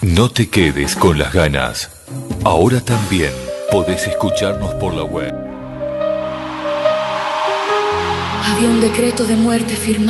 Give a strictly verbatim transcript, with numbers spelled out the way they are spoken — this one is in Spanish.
No te quedes con las ganas. Ahora también podés escucharnos por la web. Había un decreto de muerte firmado